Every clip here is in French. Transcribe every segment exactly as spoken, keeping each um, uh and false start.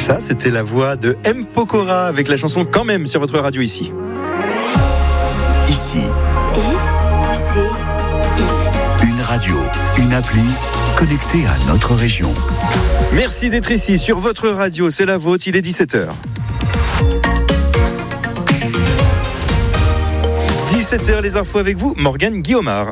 Ça, c'était la voix de M. Pokora avec la chanson Quand même sur votre radio ici. Ici. I, C, I. Une radio, une appli connectée à notre région. Merci d'être ici sur votre radio, c'est la vôtre, il est dix-sept heures. dix-sept heures, les infos avec vous, Morgane Guillaumard.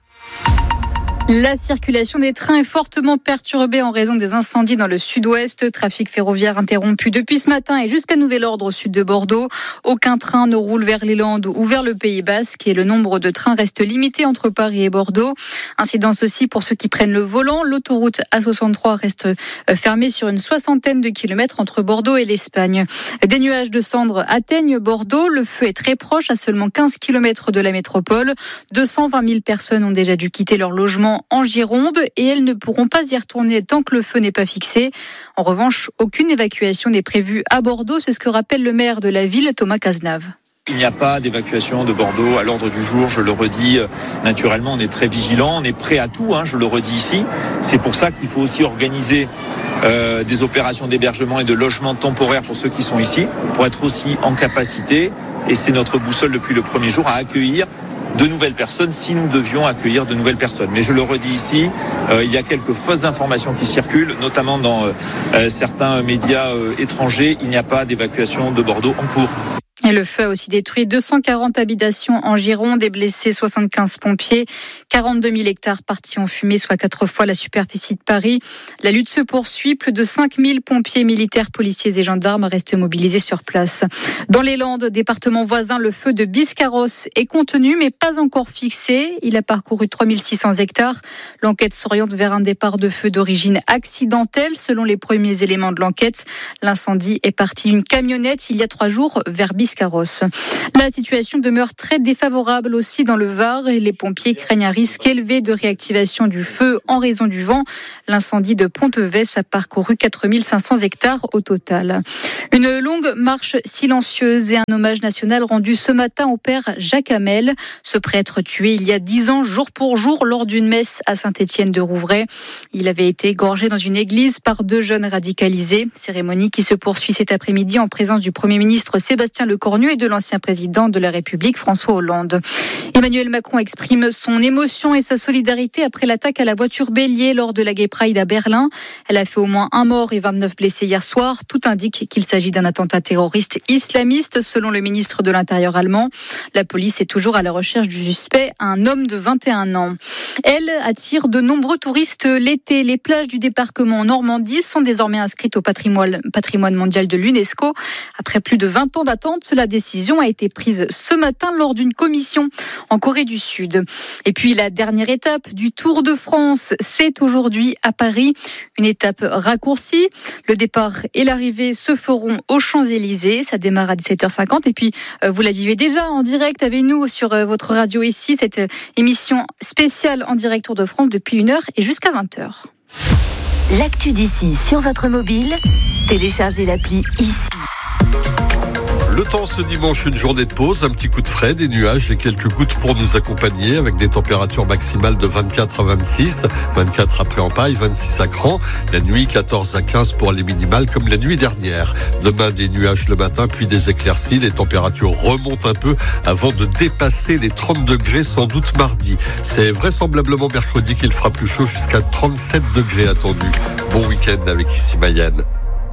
La circulation des trains est fortement perturbée en raison des incendies dans le sud-ouest. Trafic ferroviaire interrompu depuis ce matin et jusqu'à nouvel ordre au sud de Bordeaux. Aucun train ne roule vers les Landes ou vers le Pays Basque et le nombre de trains reste limité entre Paris et Bordeaux. Incidence aussi pour ceux qui prennent le volant. L'autoroute A soixante-trois reste fermée sur une soixantaine de kilomètres entre Bordeaux et l'Espagne. Des nuages de cendres atteignent Bordeaux. Le feu est très proche, à seulement quinze kilomètres de la métropole. deux cent vingt mille personnes ont déjà dû quitter leur logement en Gironde et elles ne pourront pas y retourner tant que le feu n'est pas fixé. En revanche, aucune évacuation n'est prévue à Bordeaux, c'est ce que rappelle le maire de la ville, Thomas Cazenave. Il n'y a pas d'évacuation de Bordeaux à l'ordre du jour, je le redis. Naturellement, on est très vigilant, on est prêt à tout, hein, je le redis ici. C'est pour ça qu'il faut aussi organiser euh, des opérations d'hébergement et de logement temporaire pour ceux qui sont ici, pour être aussi en capacité, et c'est notre boussole depuis le premier jour, à accueillir de nouvelles personnes si nous devions accueillir de nouvelles personnes. Mais je le redis ici, euh, il y a quelques fausses informations qui circulent, notamment dans euh, certains médias euh, étrangers. Il n'y a pas d'évacuation de Bordeaux en cours. Et le feu a aussi détruit deux cent quarante habitations en Gironde et blessé soixante-quinze pompiers. quarante-deux mille hectares partis en fumée, soit quatre fois la superficie de Paris. La lutte se poursuit. Plus de cinq mille pompiers, militaires, policiers et gendarmes restent mobilisés sur place. Dans les Landes, département voisin, le feu de Biscarrosse est contenu mais pas encore fixé. Il a parcouru trois mille six cents hectares. L'enquête s'oriente vers un départ de feu d'origine accidentelle. Selon les premiers éléments de l'enquête, l'incendie est parti d'une camionnette il y a trois jours vers Biscarrosse. La situation demeure très défavorable aussi dans le Var et les pompiers craignent un risque élevé de réactivation du feu en raison du vent. L'incendie de Pont-Evès a parcouru quatre mille cinq cents hectares au total. Une longue marche silencieuse et un hommage national rendu ce matin au père Jacques Hamel, ce prêtre tué il y a dix ans jour pour jour lors d'une messe à Saint-Étienne-de-Rouvray. Il avait été égorgé dans une église par deux jeunes radicalisés. Cérémonie qui se poursuit cet après-midi en présence du Premier ministre Sébastien Lecornu et de l'ancien président de la République François Hollande. Emmanuel Macron exprime son émotion et sa solidarité après l'attaque à la voiture bélier lors de la Gay Pride à Berlin. Elle a fait au moins un mort et vingt-neuf blessés hier soir. Tout indique qu'il s'agit d'un attentat terroriste islamiste selon le ministre de l'Intérieur allemand. La police est toujours à la recherche du suspect, un homme de vingt et un ans. Elle attire de nombreux touristes l'été. Les plages du débarquement en Normandie sont désormais inscrites au patrimoine, patrimoine mondial de l'UNESCO. Après plus de vingt ans d'attente, la décision a été prise ce matin lors d'une commission en Corée du Sud. Et puis la dernière étape du Tour de France, c'est aujourd'hui à Paris. Une étape raccourcie. Le départ et l'arrivée se feront aux Champs-Élysées. Ça démarre à dix-sept heures cinquante. Et puis vous la vivez déjà en direct avec nous sur votre radio ici. Cette émission spéciale en direct Tour de France depuis une heure et jusqu'à vingt heures. L'actu d'ici sur votre mobile, téléchargez l'appli ici. Le temps ce dimanche, une journée de pause, un petit coup de frais, des nuages et quelques gouttes pour nous accompagner avec des températures maximales de vingt-quatre à vingt-six, vingt-quatre à Pré-en-Paille, vingt-six à Cran. La nuit, quatorze à quinze pour les minimales comme la nuit dernière. Demain, des nuages le matin, puis des éclaircies. Les températures remontent un peu avant de dépasser les trente degrés sans doute mardi. C'est vraisemblablement mercredi qu'il fera plus chaud jusqu'à trente-sept degrés attendus. Bon week-end avec ici Mayenne.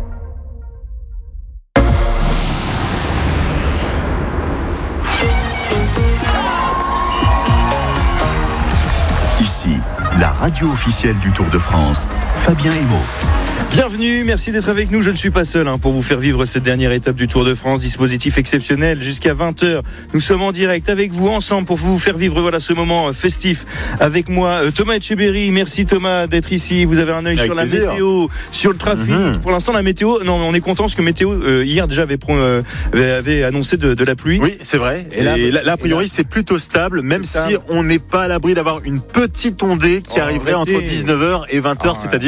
Ici, la radio officielle du Tour de France, Fabien Emo. Bienvenue, merci d'être avec nous. Je ne suis pas seul hein, pour vous faire vivre cette dernière étape du Tour de France. Dispositif exceptionnel jusqu'à vingt heures. Nous sommes en direct avec vous ensemble pour vous faire vivre voilà, ce moment festif. Avec moi, Thomas Etcheberry. Merci Thomas d'être ici. Vous avez un œil avec sur plaisir. La météo, sur le trafic. Mm-hmm. Pour l'instant, la météo, non, on est content parce que météo, euh, hier déjà avait, euh, avait annoncé de, de la pluie. Oui, c'est vrai. Et, et là, là, là, a priori, c'est plutôt stable, même si stable. On n'est pas à l'abri d'avoir une petite ondée qui oh, arrivera entre dix-neuf heures et vingt heures, oh, c'est-à-dire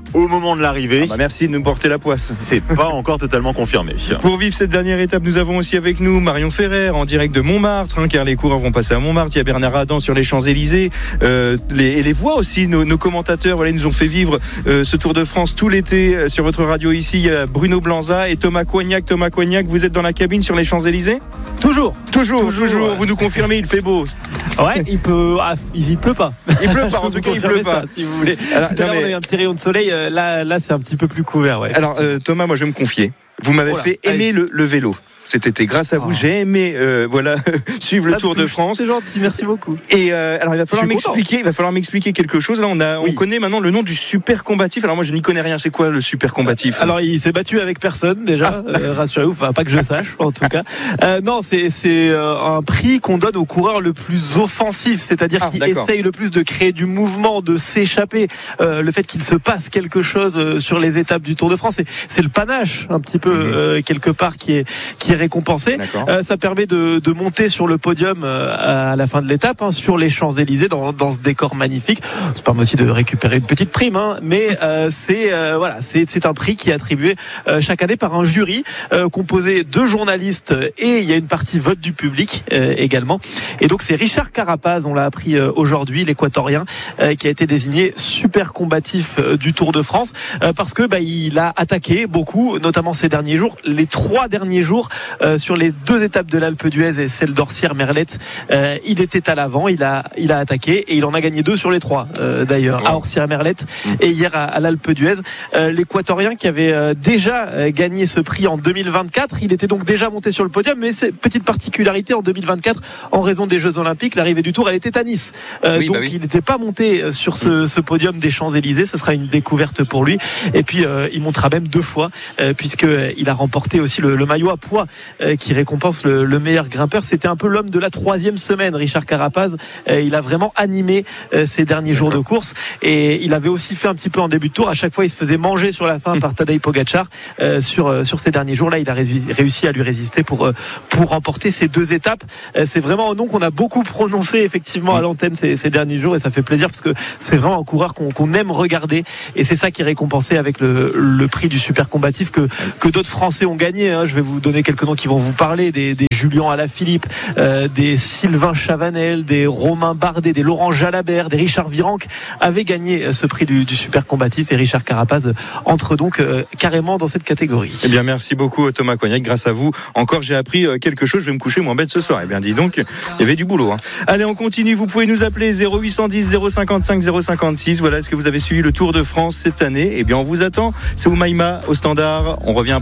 au moment de l'arrivée. Ah bah merci de nous porter la poisse. C'est pas encore totalement confirmé. Pour vivre cette dernière étape, nous avons aussi avec nous Marion Ferrer en direct de Montmartre, hein, car les coureurs vont passer à Montmartre. Il y a Bernard Adam sur les Champs-Élysées, euh, les, et les voix aussi, nos, nos commentateurs, voilà, ils nous ont fait vivre euh, ce Tour de France tout l'été euh, sur votre radio ici. Il y a Bruno Blanza et Thomas Coignac. Thomas Coignac, vous êtes dans la cabine sur les Champs-Élysées ? Toujours, toujours, toujours. toujours ouais. Vous nous confirmez, il fait beau. Ouais, il peut, ah, il pleut pas. Il pleut pas, en tout cas, il pleut pas. Ça, si vous voulez. Alors, tout à l'heure, mais... on a eu un petit rayon de soleil. Là, là, c'est un petit peu plus couvert, ouais. Alors, euh, Thomas, moi, je vais me confier. Vous m'avez voilà, fait aimer le, le vélo. Cet été, grâce à vous, oh. j'ai aimé euh, voilà suivre ça le Tour de France. C'est gentil, merci beaucoup. Et euh, alors il va falloir m'expliquer, il va falloir m'expliquer quelque chose. Là, on a, oui. on connaît maintenant le nom du super combatif. Alors moi, je n'y connais rien. C'est quoi le super combatif ? Alors il s'est battu avec personne déjà. Ah. Euh, rassurez-vous, enfin pas que je sache en tout cas. Euh, non, c'est c'est euh, un prix qu'on donne au coureur le plus offensif, c'est-à-dire ah, qui d'accord. essaye le plus de créer du mouvement, de s'échapper. Euh, le fait qu'il se passe quelque chose euh, sur les étapes du Tour de France, c'est, c'est le panache un petit peu mmh. euh, quelque part qui est qui est récompensé. Euh, ça permet de, de monter sur le podium euh, à la fin de l'étape, hein, sur les Champs-Élysées, dans, dans ce décor magnifique. Ça permet aussi de récupérer une petite prime, hein, mais euh, c'est euh, voilà, c'est, c'est un prix qui est attribué euh, chaque année par un jury euh, composé de journalistes et il y a une partie vote du public euh, également. Et donc c'est Richard Carapaz, on l'a appris euh, aujourd'hui, l'Équatorien, euh, qui a été désigné super combatif euh, du Tour de France euh, parce que bah, il a attaqué beaucoup, notamment ces derniers jours, les trois derniers jours. Euh, sur les deux étapes de l'Alpe d'Huez et celle d'Orsières-Merlette, euh, il était à l'avant, il a, il a attaqué et il en a gagné deux sur les trois euh, d'ailleurs, à Orsières-Merlette mmh. et hier à, à l'Alpe d'Huez. Euh, L'Équatorien qui avait euh, déjà euh, gagné ce prix en deux mille vingt-quatre, il était donc déjà monté sur le podium, mais c'est petite particularité en deux mille vingt-quatre, en raison des Jeux Olympiques, l'arrivée du Tour, elle était à Nice. Euh, oui, donc bah oui. il n'était pas monté sur ce, ce podium des Champs-Élysées, ce sera une découverte pour lui. Et puis euh, il montera même deux fois, euh, puisqu'il a remporté aussi le, le maillot à poids euh, qui récompense le, le meilleur grimpeur. C'était un peu l'homme de la troisième semaine, Richard Carapaz. Euh, il a vraiment animé euh, ces derniers D'accord. jours de course et il avait aussi fait un petit peu en début de tour. À chaque fois, il se faisait manger sur la fin par Tadej Pogačar. Euh, sur euh, sur ces derniers jours-là, il a réussi à lui résister pour euh, pour remporter ces deux étapes. Euh, c'est vraiment un nom qu'on a beaucoup prononcé effectivement à l'antenne ces, ces derniers jours et ça fait plaisir parce que c'est vraiment un coureur qu'on, qu'on aime regarder et c'est ça qui est récompensé avec le, le prix du super combatif que que d'autres Français ont gagné. Hein. Je vais vous donner quelques noms qui vont vous parler, des, des Julien Alaphilippe, euh, des Sylvain Chavanel, des Romain Bardet, des Laurent Jalabert, des Richard Virenque avaient gagné ce prix du, du super combatif et Richard Carapaz entre donc euh, carrément dans cette catégorie. Eh bien merci beaucoup Thomas Coignac, grâce à vous encore j'ai appris quelque chose, je vais me coucher moins bête ce soir. Eh bien dis donc, il y avait du boulot. Hein. Allez on continue, vous pouvez nous appeler zéro huit cent dix zéro cinquante-cinq zéro cinquante-six. Voilà, est-ce que vous avez suivi le Tour de France cette année ? Eh bien on vous attend, c'est Oumaima au standard, on revient